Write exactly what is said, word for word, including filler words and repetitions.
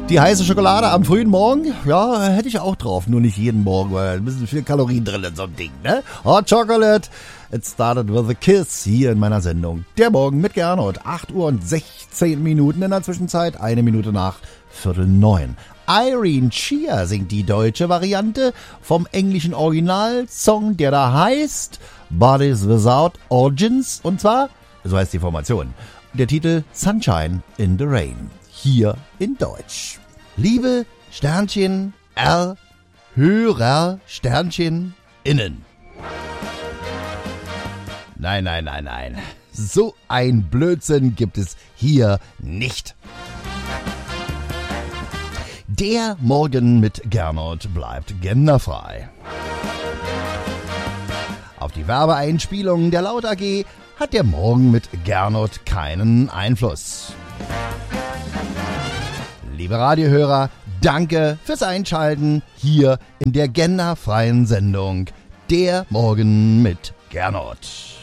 Die heiße Schokolade am frühen Morgen, ja, hätte ich auch drauf. Nur nicht jeden Morgen, weil ein bisschen viel Kalorien drin in so einem Ding, ne? Hot Chocolate, it started with a kiss hier in meiner Sendung. Der Morgen mit Gernot, acht Uhr und sechzehn Minuten in der Zwischenzeit, eine Minute nach Viertel neun. Irene Chia singt die deutsche Variante vom englischen Originalsong, der da heißt Bodies Without Origins, und zwar, so heißt die Formation, der Titel Sunshine in the Rain, hier in Deutsch. Liebe Sternchen R Hörer Sternchen innen. Nein, nein, nein, nein. So ein Blödsinn gibt es hier nicht. Der Morgen mit Gernot bleibt genderfrei. Auf die Werbeeinspielungen der Laut A G hat der Morgen mit Gernot keinen Einfluss. Liebe Radiohörer, danke fürs Einschalten hier in der genderfreien Sendung Der Morgen mit Gernot.